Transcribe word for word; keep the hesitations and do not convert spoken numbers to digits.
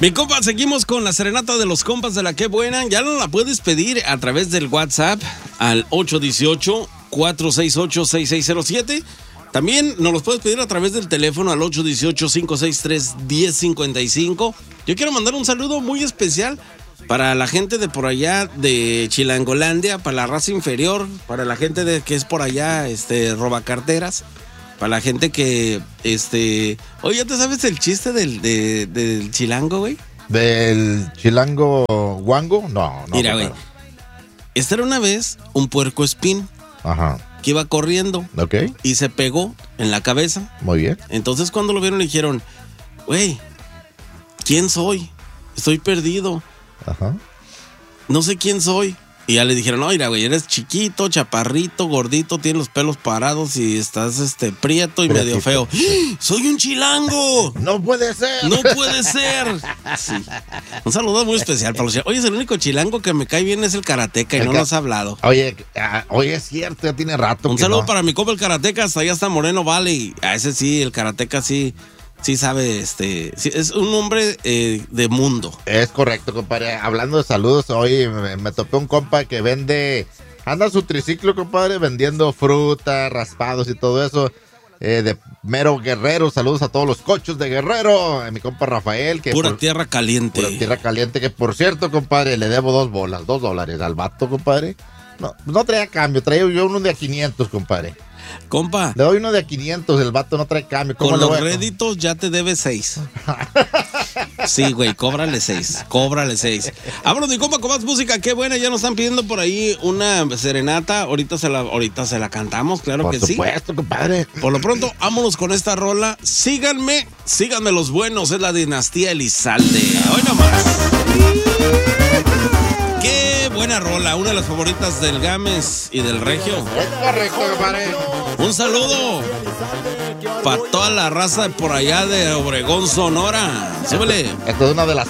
Mi compa, seguimos con la serenata de los compas de la Qué Buena. Ya no la puedes pedir a través del WhatsApp al ocho uno ocho, cuatro seis ocho, seis seis cero siete. También nos los puedes pedir a través del teléfono al ocho uno ocho, cinco seis tres, uno cero cinco cinco. Yo quiero mandar un saludo muy especial para la gente de por allá de Chilangolandia, para la raza inferior, para la gente de que es por allá, este, robacarteras, para la gente que, este... Oye, ¿ya te sabes el chiste del, de, del chilango, güey? ¿Del chilango guango? No, no. Mira, güey, esta era una vez un puerco espín. Ajá. Que iba corriendo. Ok. Y se pegó en la cabeza. Muy bien. Entonces cuando lo vieron le dijeron, güey, ¿quién soy? Estoy perdido. Ajá. No sé quién soy. Y ya le dijeron, no, mira, güey, eres chiquito, chaparrito, gordito, tienes los pelos parados y estás este prieto y Prietito. medio feo. ¡Ah! ¡Soy un chilango! ¡No puede ser! ¡No puede ser! Sí. Un saludo muy especial para los chilangos. Oye, es el único chilango que me cae bien es el Karateca y el no ca- nos ha hablado. Oye, uh, oye, es cierto, ya tiene rato. Un que saludo no. para mi compa el Karateca, hasta allá está Moreno Valley. A ese sí, el Karateca sí... Sí sabe, este, sí, es un hombre eh, de mundo. Es correcto, compadre. Hablando de saludos, hoy me, me topé un compa que vende, anda su triciclo, compadre, vendiendo fruta, raspados y todo eso. Eh, de mero Guerrero, saludos a todos los cochos de Guerrero. Eh, mi compa Rafael. Que pura por, tierra caliente. Pura tierra caliente, que por cierto, compadre, le debo dos bolas, dos dólares al vato, compadre. No, no traía cambio, traía yo uno de a quinientos, compadre. Compa. Le doy uno de a quinientos, el vato no trae cambio. Con los réditos ya te debe seis. Sí, güey, cóbrale seis. Cóbrale seis. Vámonos, mi compa, con más música. Qué buena, ya nos están pidiendo por ahí una serenata. Ahorita se la, ahorita se la cantamos, claro por que sí. Por supuesto, compadre. Por lo pronto, vámonos con esta rola. Síganme, síganme los buenos. Es la dinastía Elizalde. Hoy nomás. Qué buena rola, una de las favoritas del Gámez y del Regio. Es correcto, compadre. Un saludo para toda la raza de por allá de Obregón, Sonora. Súbele. Esto es una de las